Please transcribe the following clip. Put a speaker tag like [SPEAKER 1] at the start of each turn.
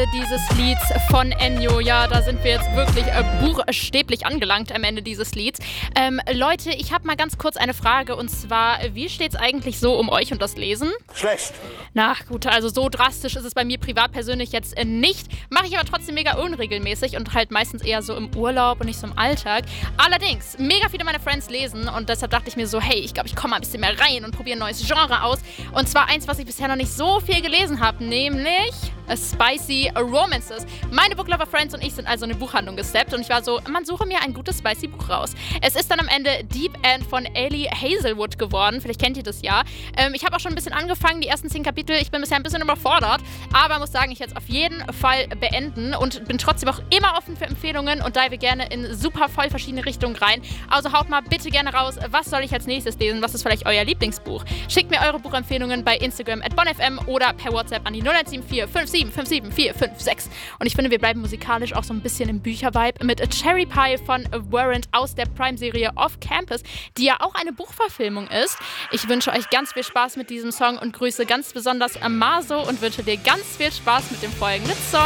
[SPEAKER 1] dieses Lieds von Ennio. Ja, da sind wir jetzt wirklich buchstäblich angelangt am Ende dieses Lieds. Leute, ich habe mal ganz kurz eine Frage und zwar, wie steht's eigentlich so um euch und das Lesen?
[SPEAKER 2] Schlecht.
[SPEAKER 1] Na gut, also so drastisch ist es bei mir privat persönlich jetzt nicht. Mache ich aber trotzdem mega unregelmäßig und halt meistens eher so im Urlaub und nicht so im Alltag. Allerdings, mega viele meiner Friends lesen und deshalb dachte ich mir so, hey, ich glaube, ich komme mal ein bisschen mehr rein und probiere ein neues Genre aus. Und zwar eins, was ich bisher noch nicht so viel gelesen habe, nämlich Spicy Romances. Meine Booklover-Friends und ich sind also in eine Buchhandlung gesteppt und ich war so, man suche mir ein gutes spicy Buch raus. Es ist dann am Ende Deep End von Elie Hazelwood geworden. Vielleicht kennt ihr das ja. Ich habe auch schon ein bisschen angefangen, die ersten 10 Kapitel. Ich bin bisher ein bisschen überfordert, aber muss sagen, ich werde es auf jeden Fall beenden und bin trotzdem auch immer offen für Empfehlungen und dive gerne in super voll verschiedene Richtungen rein. Also haut mal bitte gerne raus, was soll ich als nächstes lesen? Was ist vielleicht euer Lieblingsbuch? Schickt mir eure Buchempfehlungen bei Instagram @bonfm oder per WhatsApp an die 0174 57 57 456. Und ich finde, wir bleiben musikalisch auch so ein bisschen im Büchervibe mit A Cherry Pie von Warrant aus der Prime-Serie Off Campus, die ja auch eine Buchverfilmung ist. Ich wünsche euch ganz viel Spaß mit diesem Song und grüße ganz besonders Amaso und wünsche dir ganz viel Spaß mit dem folgenden Song.